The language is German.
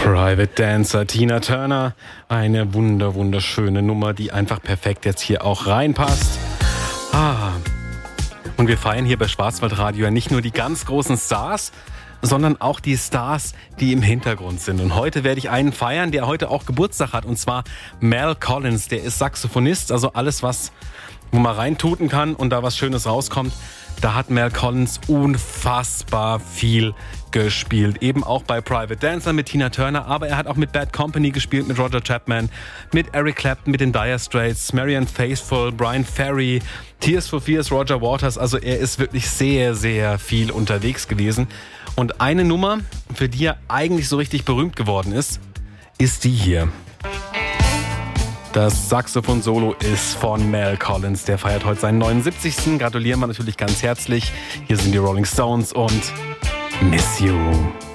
Private Dancer, Tina Turner. Eine wunderschöne Nummer, die einfach perfekt jetzt hier auch reinpasst. Und wir feiern hier bei Schwarzwaldradio ja nicht nur die ganz großen Stars, sondern auch die Stars, die im Hintergrund sind. Und heute werde ich einen feiern, der heute auch Geburtstag hat, und zwar Mel Collins. Der ist Saxophonist, also alles, wo man reintuten kann und da was Schönes rauskommt. Da hat Mel Collins unfassbar viel gespielt. Eben auch bei Private Dancer mit Tina Turner, aber er hat auch mit Bad Company gespielt, mit Roger Chapman, mit Eric Clapton, mit den Dire Straits, Marianne Faithfull, Brian Ferry, Tears for Fears, Roger Waters. Also er ist wirklich sehr, sehr viel unterwegs gewesen. Und eine Nummer, für die er eigentlich so richtig berühmt geworden ist die hier. Das Saxophon-Solo ist von Mel Collins. Der feiert heute seinen 79. Gratulieren wir natürlich ganz herzlich. Hier sind die Rolling Stones und Miss You.